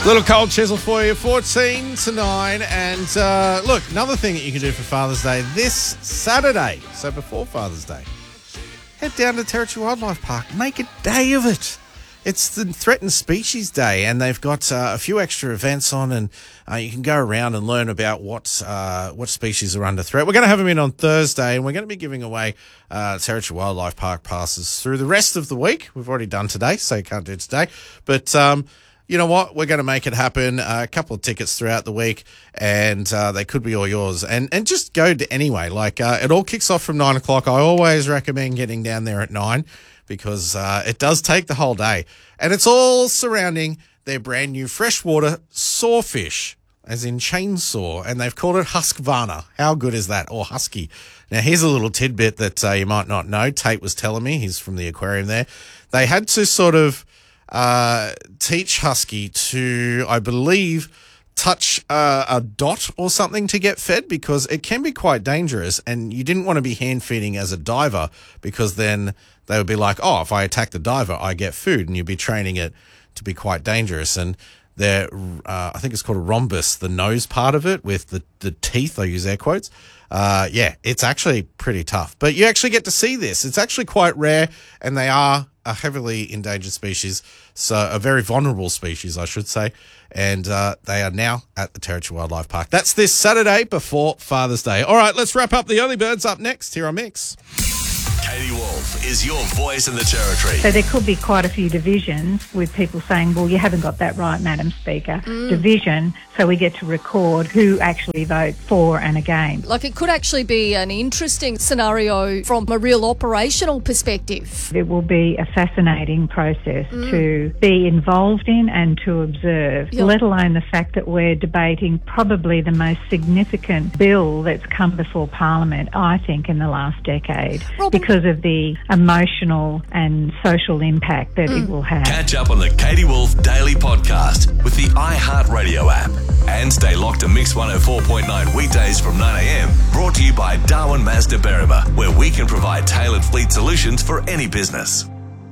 Little cold chisel for you, 14 to 9. And look, another thing that you can do for Father's Day this Saturday, so before Father's Day, head down to Territory Wildlife Park. Make a day of it. It's the Threatened Species Day, and they've got a few extra events on, and you can go around and learn about what species are under threat. We're going to have them in on Thursday, and we're going to be giving away Territory Wildlife Park passes through the rest of the week. We've already done today, so you can't do it today. But you know what? We're going to make it happen. A couple of tickets throughout the week, and they could be all yours. And just go to anyway. Like, it all kicks off from 9 o'clock. I always recommend getting down there at 9 because it does take the whole day. And it's all surrounding their brand new freshwater sawfish, as in chainsaw, and they've called it Husqvarna. How good is that? Or husky. Now, here's a little tidbit that you might not know. Tate was telling me, he's from the aquarium there. They had to sort of teach Husky to, I believe, touch a dot or something to get fed because it can be quite dangerous, and you didn't want to be hand feeding as a diver because then they would be like, oh, if I attack the diver, I get food, and you'd be training it to be quite dangerous. And they're, I think it's called a rhombus, the nose part of it with the teeth, I use air quotes. Yeah, it's actually pretty tough, but you actually get to see this. It's actually quite rare, and they are a heavily endangered species, so a very vulnerable species, I should say, and they are now at the Territory Wildlife Park. That's this Saturday before Father's Day. All right, let's wrap up the early birds up next here on Mix. Katie Wolf is your voice in the Territory. So there could be quite a few divisions with people saying, well, you haven't got that right, Madam Speaker. Division, so we get to record who actually vote for and against. Like, it could actually be an interesting scenario from a real operational perspective. It will be a fascinating process to be involved in and to observe, let alone the fact that we're debating probably the most significant bill that's come before Parliament, I think, in the last decade, because of the emotional and social impact that it will have. Catch up on the Katie Wolf Daily Podcast with the iHeartRadio app. And stay locked to Mix 104.9 weekdays from 9am. Brought to you by Darwin Mazda Berrima, where we can provide tailored fleet solutions for any business.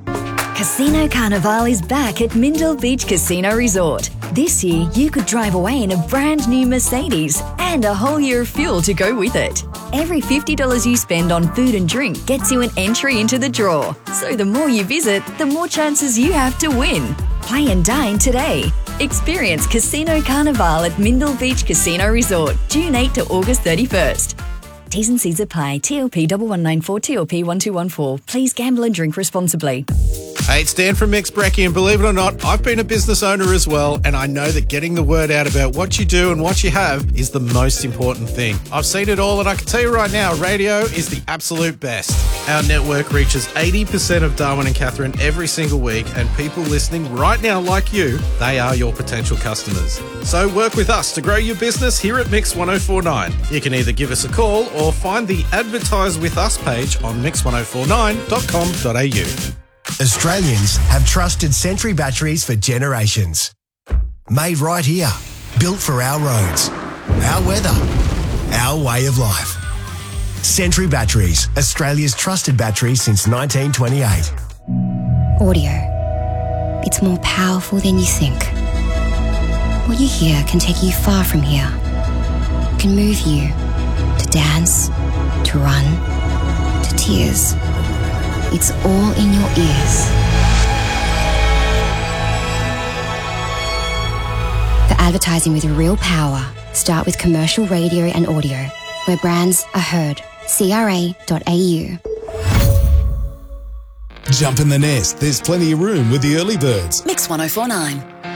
Casino Carnival is back at Mindil Beach Casino Resort. This year, you could drive away in a brand new Mercedes and a whole year of fuel to go with it. Every $50 you spend on food and drink gets you an entry into the draw. So the more you visit, the more chances you have to win. Play and dine today. Experience Casino Carnival at Mindil Beach Casino Resort, June 8 to August 31st. T's and C's apply. TLP 1194 TLP 1214. Please gamble and drink responsibly. Hey, it's Dan from Mix Brecky, and believe it or not, I've been a business owner as well, and I know that getting the word out about what you do and what you have is the most important thing. I've seen it all, and I can tell you right now, radio is the absolute best. Our network reaches 80% of Darwin and Catherine every single week, and people listening right now like you, they are your potential customers. So work with us to grow your business here at Mix 1049. You can either give us a call or find the Advertise With Us page on mix1049.com.au. Australians have trusted Sentry batteries for generations. Made right here, built for our roads, our weather, our way of life. Sentry Batteries, Australia's trusted battery since 1928. Audio. It's more powerful than you think. What you hear can take you far from here. Can move you to dance, to run, to tears. It's all in your ears. For advertising with real power, start with commercial radio and audio, where brands are heard. CRA.au. Jump in the nest. There's plenty of room with the early birds. Mix 1049.